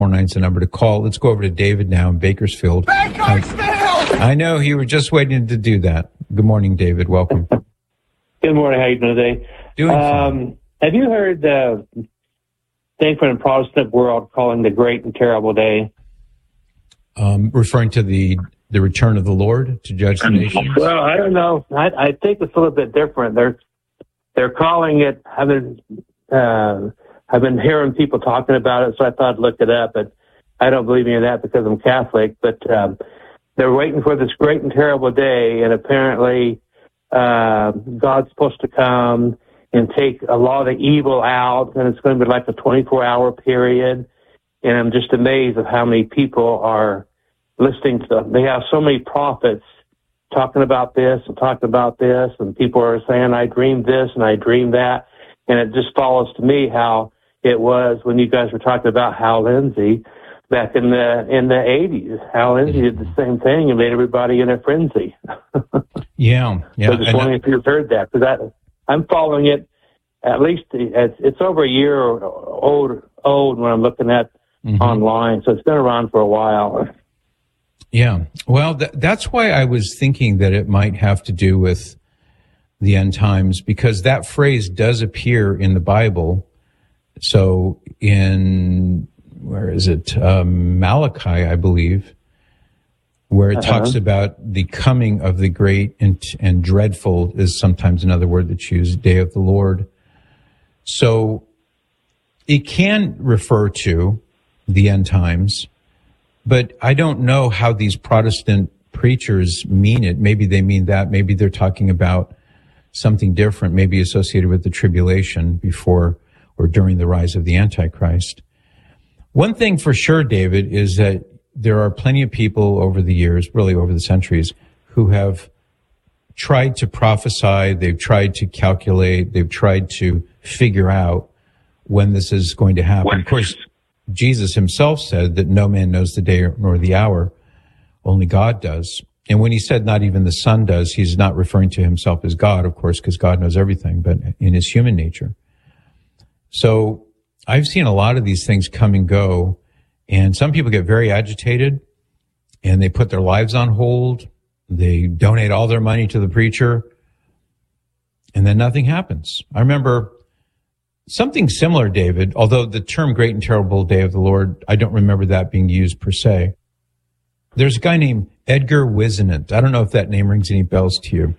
49's the number to call. Let's go over to David now in Bakersfield. I know you were just waiting to do that. Good morning, David. Welcome. Good morning. How are you doing today? Doing fine. Have you heard the thing from the Protestant world calling the Great and Terrible Day? Referring to the return of the Lord to judge the nations? Well, I don't know. I think it's a little bit different. They're calling it. I've been hearing people talking about it, so I thought I'd look it up. But I don't believe any of that because I'm Catholic. But they're waiting for this great and terrible day, and apparently God's supposed to come and take a lot of the evil out, and it's going to be like a 24-hour period. And I'm just amazed at how many people are listening to them. They have so many prophets talking about this and talking about this, and people are saying, I dreamed this and I dreamed that. And it just follows to me how it was when you guys were talking about Hal Lindsey back in the 80s. Hal Lindsey did the same thing and made everybody in a frenzy. Yeah. So just wondering if you've heard that, because I'm following it. At least it's over a year old when I'm looking at online, so it's been around for a while. Yeah. Well, that's why I was thinking that it might have to do with the end times, because that phrase does appear in the Bible. So in, where is it? Malachi, I believe, where it talks about the coming of the great and dreadful is sometimes another word that's used, day of the Lord. So it can refer to the end times, but I don't know how these Protestant preachers mean it. Maybe they mean that. Maybe they're talking about something different, maybe associated with the tribulation before or during the rise of the Antichrist. One thing for sure, David, is that there are plenty of people over the years, really over the centuries, who have tried to prophesy, they've tried to calculate, they've tried to figure out when this is going to happen. Of course, Jesus himself said that no man knows the day nor the hour, only God does. And when he said not even the Son does, he's not referring to himself as God, of course, because God knows everything, but in his human nature. So I've seen a lot of these things come and go, and some people get very agitated, and they put their lives on hold. They donate all their money to the preacher, and then nothing happens. I remember something similar, David, although the term great and terrible day of the Lord, I don't remember that being used per se. There's a guy named Edgar Whisenant. I don't know if that name rings any bells to you.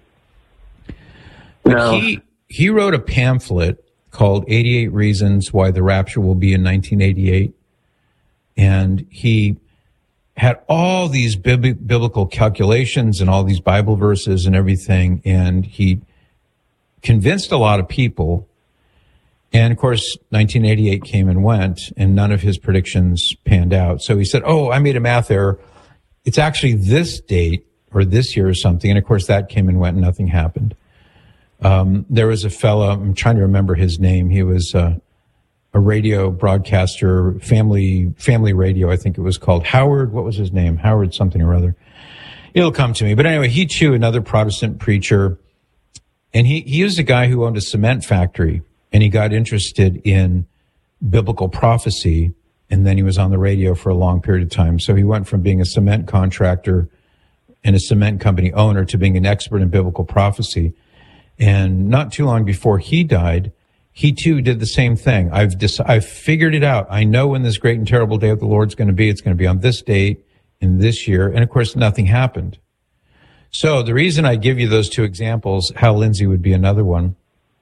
But No. He wrote a pamphlet called 88 Reasons Why the Rapture Will Be in 1988. And he had all these biblical calculations and all these Bible verses and everything. And he convinced a lot of people. And of course, 1988 came and went, and none of his predictions panned out. So he said, I made a math error. It's actually this date or this year or something. And of course, that came and went and nothing happened. There was a fellow, I'm trying to remember his name. He was a radio broadcaster, family radio, I think it was called. Howard, what was his name? Howard something or other. It'll come to me. But anyway, he too, another Protestant preacher. And he was a guy who owned a cement factory, and he got interested in biblical prophecy. And then he was on the radio for a long period of time. So he went from being a cement contractor and a cement company owner to being an expert in biblical prophecy. And not too long before he died, he too did the same thing. I've figured it out. I know when this great and terrible day of the Lord's going to be. It's going to be on this date in this year. And of course, nothing happened. So the reason I give you those two examples, Hal Lindsey would be another one.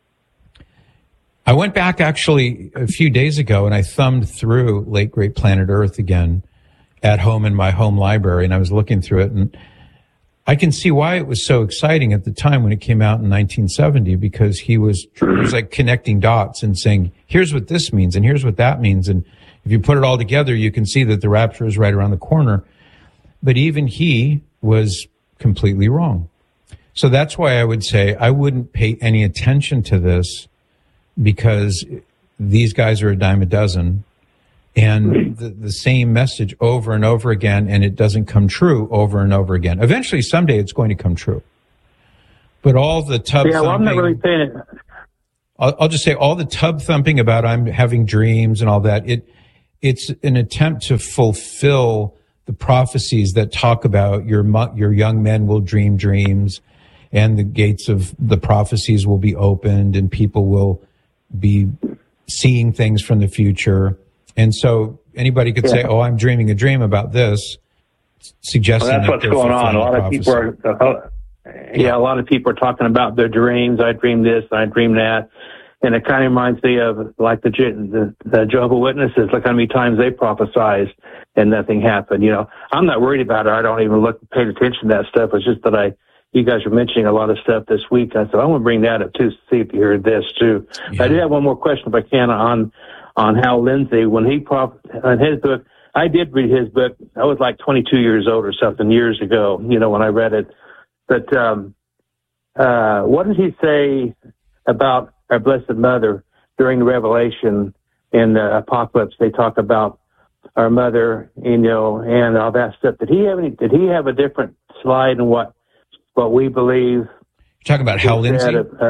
I went back actually a few days ago and I thumbed through Late Great Planet Earth again at home in my home library, and I was looking through it, and I can see why it was so exciting at the time when it came out in 1970, because he was like connecting dots and saying, here's what this means and here's what that means. And if you put it all together, you can see that the rapture is right around the corner. But even he was completely wrong. So that's why I would say I wouldn't pay any attention to this, because these guys are a dime a dozen, and the same message over and over again, and it doesn't come true over and over again. Eventually, someday, it's going to come true. But all the tub thumping... I'm not really paying it. I'll just say all the tub thumping about I'm having dreams and all that, it's an attempt to fulfill the prophecies that talk about your young men will dream dreams, and the gates of the prophecies will be opened, and people will be seeing things from the future. And so anybody could say, "Oh, I'm dreaming a dream about this," suggesting that's what's going on. A lot of people are, a lot of people are talking about their dreams. I dreamed this, I dreamed that. And it kind of reminds me of like the Jehovah's Witnesses, like how many times they prophesized and nothing happened. You know, I'm not worried about it. I don't even pay attention to that stuff. It's just that you guys were mentioning a lot of stuff this week. I said, I want to bring that up too, see if you heard this too. Yeah. I do have one more question if I can on Hal Lindsey. When he on his book, I did read his book. I was like 22 years old or something years ago, you know, when I read it. But what did he say about our Blessed Mother during the Revelation in the Apocalypse? They talk about our mother, you know, and all that stuff. Did he have a different slide in what we believe? You're talking about Hal Lindsey?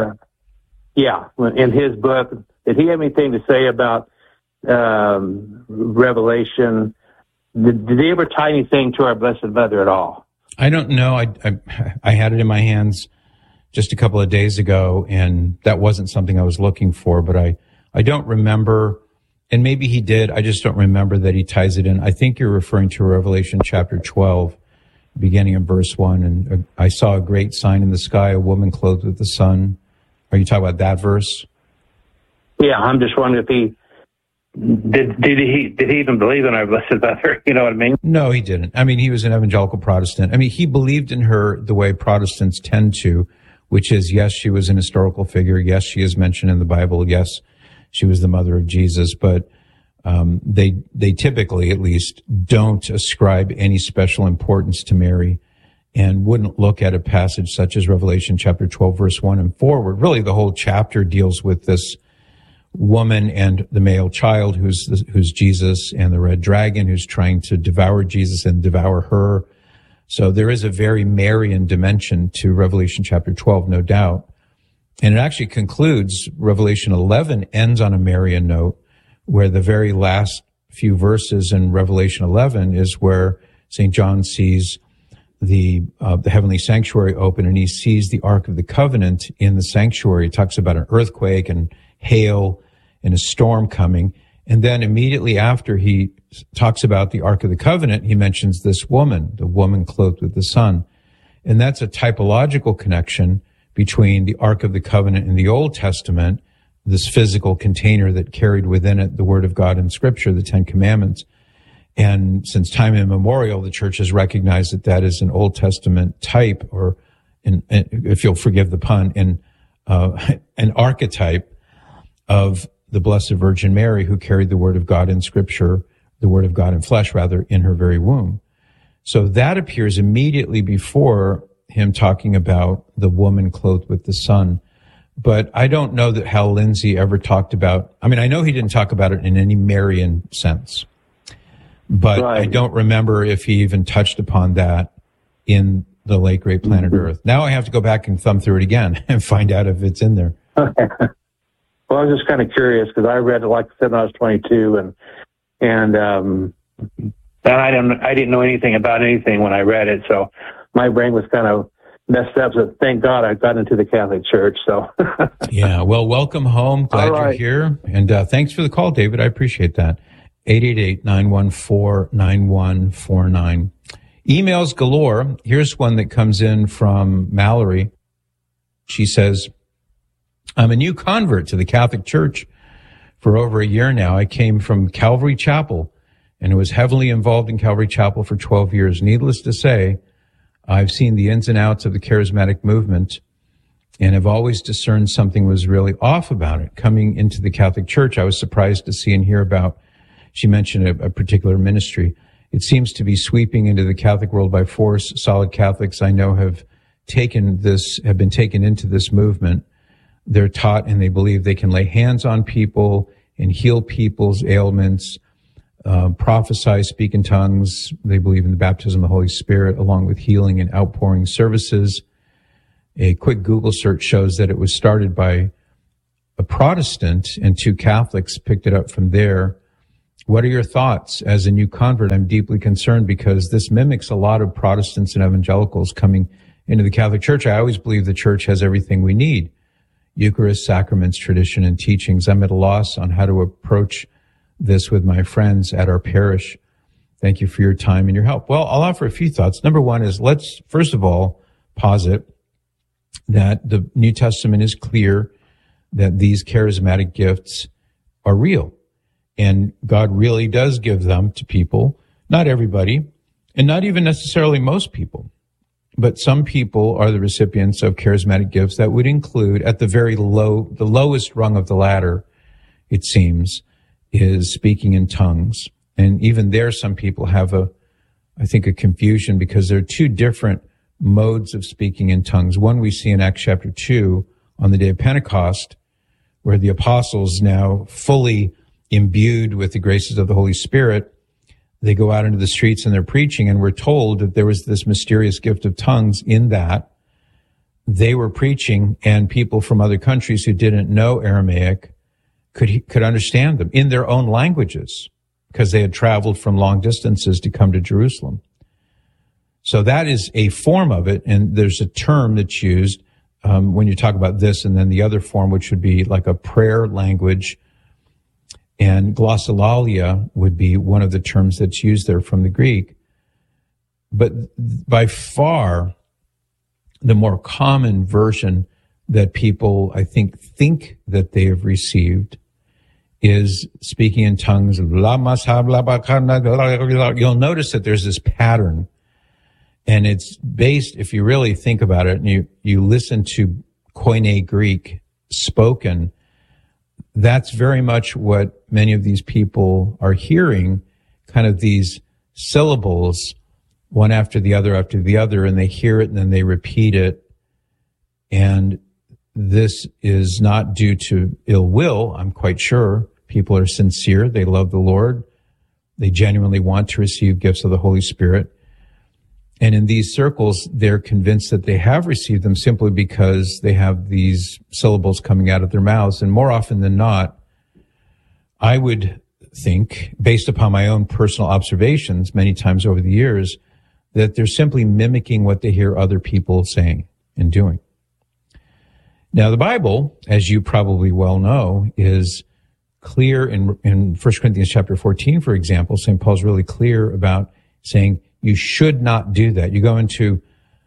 In his book, did he have anything to say about Revelation? Did he ever tie anything to our Blessed Mother at all? I don't know. I had it in my hands just a couple of days ago, and that wasn't something I was looking for, but I don't remember, and maybe he did, I just don't remember that he ties it in. I think you're referring to Revelation chapter 12, beginning in verse 1, and I saw a great sign in the sky, a woman clothed with the sun. Are you talking about that verse? Yeah, I'm just wondering if he did he even believe in our Blessed Mother? You know what I mean? No, he didn't. I mean, he was an evangelical Protestant. I mean, he believed in her the way Protestants tend to, which is, yes, she was an historical figure. Yes, she is mentioned in the Bible. Yes, she was the mother of Jesus. But they typically, at least, don't ascribe any special importance to Mary and wouldn't look at a passage such as Revelation chapter 12, verse 1 and forward. Really, the whole chapter deals with this woman and the male child who's Jesus, and the red dragon who's trying to devour Jesus and devour her. So there is a very Marian dimension to Revelation chapter 12, no doubt. And it actually concludes, Revelation 11 ends on a Marian note, where the very last few verses in Revelation 11 is where St. John sees the heavenly sanctuary open, and he sees the Ark of the Covenant in the sanctuary. It talks about an earthquake and hail and a storm coming. And then immediately after he talks about the Ark of the Covenant, he mentions this woman, the woman clothed with the sun. And that's a typological connection between the Ark of the Covenant in the Old Testament, this physical container that carried within it the Word of God in Scripture, the Ten Commandments. And since time immemorial, the Church has recognized that that is an Old Testament type, or, if you'll forgive the pun, an archetype of the Blessed Virgin Mary, who carried the Word of God in Scripture, the Word of God in flesh, rather, in her very womb. So that appears immediately before him talking about the woman clothed with the sun. But I don't know that Hal Lindsey ever talked about, I mean, I know he didn't talk about it in any Marian sense, but right. I don't remember if he even touched upon that in the late great Planet Earth. Now I have to go back and thumb through it again and find out if it's in there. Well, I was just kind of curious because I read it, like I said, when I was 22, and I didn't know anything about anything when I read it, so my brain was kind of messed up. So thank God I got into the Catholic Church. So yeah, well, welcome home. Glad you're here, and thanks for the call, David. I appreciate that. 888-914-9149. Emails galore. Here's one that comes in from Mallory. She says, I'm a new convert to the Catholic Church for over a year now. I came from Calvary Chapel and was heavily involved in Calvary Chapel for 12 years. Needless to say, I've seen the ins and outs of the charismatic movement and have always discerned something was really off about it. Coming into the Catholic Church, I was surprised to see and hear about, she mentioned a particular ministry. It seems to be sweeping into the Catholic world by force. Solid Catholics I know have been taken into this movement. They're taught and they believe they can lay hands on people and heal people's ailments, prophesy, speak in tongues. They believe in the baptism of the Holy Spirit, along with healing and outpouring services. A quick Google search shows that it was started by a Protestant, and two Catholics picked it up from there. What are your thoughts? As a new convert, I'm deeply concerned because this mimics a lot of Protestants and evangelicals coming into the Catholic Church. I always believe the Church has everything we need: Eucharist, sacraments, tradition, and teachings. I'm at a loss on how to approach this with my friends at our parish. Thank you for your time and your help. Well, I'll offer a few thoughts. Number one is, let's first of all posit that the New Testament is clear that these charismatic gifts are real. And God really does give them to people, not everybody, and not even necessarily most people. But some people are the recipients of charismatic gifts that would include, at the very the lowest rung of the ladder, it seems, is speaking in tongues. And even there, some people have a confusion, because there are two different modes of speaking in tongues. One we see in Acts chapter 2 on the day of Pentecost, where the apostles, now fully imbued with the graces of the Holy Spirit, they go out into the streets and they're preaching, and we're told that there was this mysterious gift of tongues in that they were preaching, and people from other countries who didn't know Aramaic could understand them in their own languages, because they had traveled from long distances to come to Jerusalem. So that is a form of it, and there's a term that's used when you talk about this, and then the other form, which would be like a prayer language, and glossolalia would be one of the terms that's used there from the Greek. But by far, the more common version that people, I think that they have received is speaking in tongues. You'll notice that there's this pattern, and it's based, if you really think about it, and you listen to Koine Greek spoken, that's very much what many of these people are hearing, kind of these syllables, one after the other, and they hear it and then they repeat it. And this is not due to ill will, I'm quite sure. People are sincere. They love the Lord. They genuinely want to receive gifts of the Holy Spirit. And in these circles, they're convinced that they have received them simply because they have these syllables coming out of their mouths. And more often than not, I would think, based upon my own personal observations many times over the years, that they're simply mimicking what they hear other people saying and doing. Now, the Bible, as you probably well know, is clear in 1 Corinthians chapter 14, for example. St. Paul's really clear about saying, you should not do that. You go into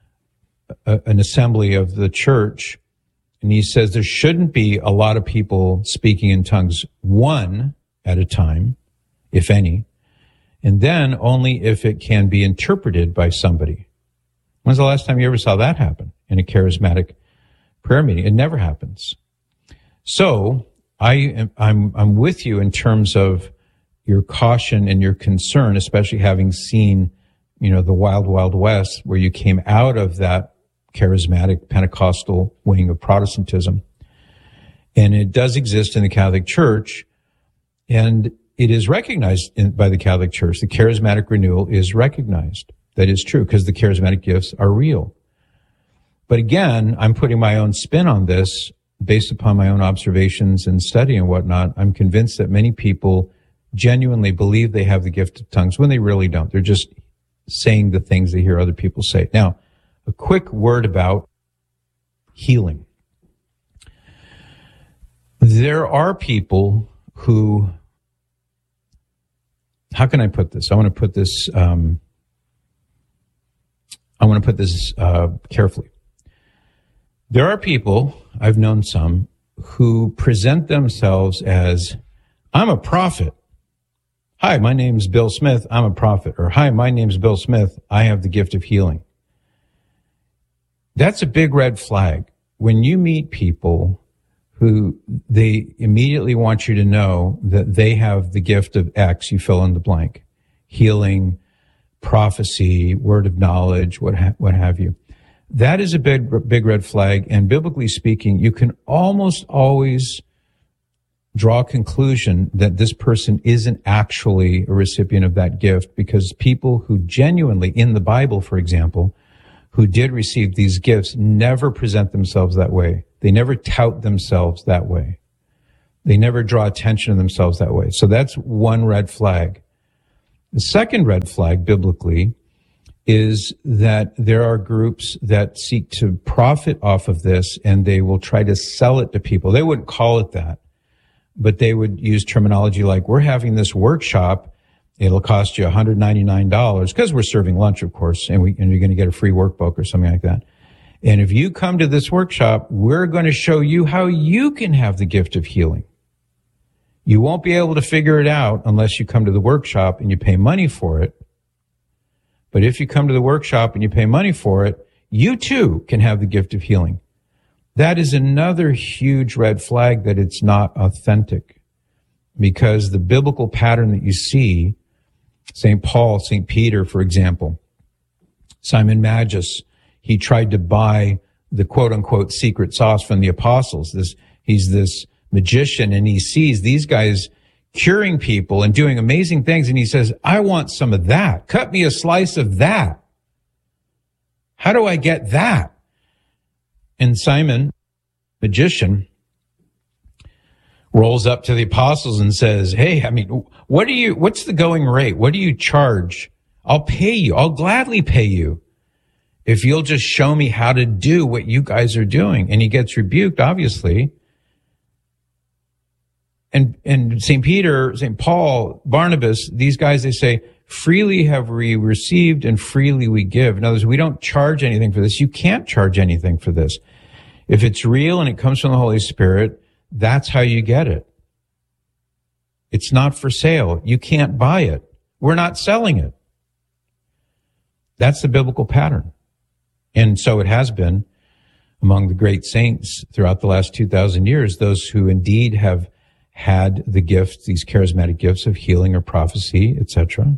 an assembly of the church, and he says there shouldn't be a lot of people speaking in tongues, one at a time, if any, and then only if it can be interpreted by somebody. When's the last time you ever saw that happen in a charismatic prayer meeting? It never happens. So I'm with you in terms of your caution and your concern, especially having seen the wild, wild west, where you came out of that charismatic Pentecostal wing of Protestantism. And it does exist in the Catholic Church, and it is recognized by the Catholic Church. The charismatic renewal is recognized. That is true, because the charismatic gifts are real. But again, I'm putting my own spin on this based upon my own observations and study and whatnot. I'm convinced that many people genuinely believe they have the gift of tongues when they really don't. They're just saying the things they hear other people say. Now, a quick word about healing. There are people who, how can I put this? I want to put this carefully. There are people, I've known some, who present themselves as, I'm a prophet. Hi, my name's Bill Smith. I'm a prophet. Or, hi, my name's Bill Smith. I have the gift of healing. That's a big red flag. When you meet people who they immediately want you to know that they have the gift of X, you fill in the blank, healing, prophecy, word of knowledge, what have you. That is a big red flag. And biblically speaking, you can almost always draw a conclusion that this person isn't actually a recipient of that gift, because people who genuinely, in the Bible, for example, who did receive these gifts never present themselves that way. They never tout themselves that way. They never draw attention to themselves that way. So that's one red flag. The second red flag biblically is that there are groups that seek to profit off of this, and they will try to sell it to people. They wouldn't call it that, but they would use terminology like, we're having this workshop. It'll cost you $199 because we're serving lunch, of course, and you're going to get a free workbook or something like that. And if you come to this workshop, we're going to show you how you can have the gift of healing. You won't be able to figure it out unless you come to the workshop and you pay money for it. But if you come to the workshop and you pay money for it, you too can have the gift of healing. That is another huge red flag that it's not authentic, because the biblical pattern that you see, St. Paul, St. Peter, for example, Simon Magus, he tried to buy the quote-unquote secret sauce from the apostles. He's this magician, and he sees these guys curing people and doing amazing things, and he says, I want some of that. Cut me a slice of that. How do I get that? And Simon, magician, rolls up to the apostles and says, hey, what's the going rate? What do you charge? I'll pay you. I'll gladly pay you if you'll just show me how to do what you guys are doing. And he gets rebuked, obviously. And St. Peter, St. Paul, Barnabas, these guys, they say, freely have we received and freely we give. In other words, we don't charge anything for this. You can't charge anything for this. If it's real and it comes from the Holy Spirit, that's how you get it. It's not for sale. You can't buy it. We're not selling it. That's the biblical pattern. And so it has been among the great saints throughout the last 2,000 years, those who indeed have had the gifts, these charismatic gifts of healing or prophecy, etc.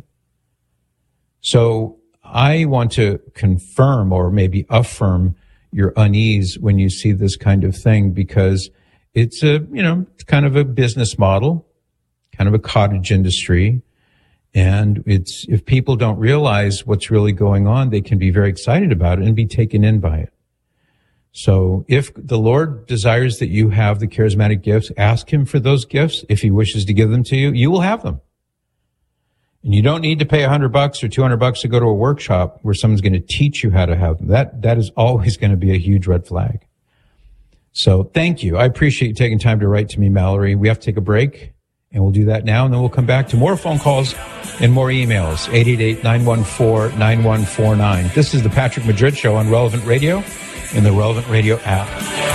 So I want to confirm or maybe affirm your unease when you see this kind of thing, because it's it's kind of a business model, kind of a cottage industry. And if people don't realize what's really going on, they can be very excited about it and be taken in by it. So if the Lord desires that you have the charismatic gifts, ask him for those gifts. If he wishes to give them to you, you will have them. And you don't need to pay $100 or $200 to go to a workshop where someone's going to teach you how to have them. That is always going to be a huge red flag. So thank you. I appreciate you taking time to write to me, Mallory. We have to take a break, and we'll do that now, and then we'll come back to more phone calls and more emails. 888-914-9149. This is the Patrick Madrid Show on Relevant Radio and the Relevant Radio app.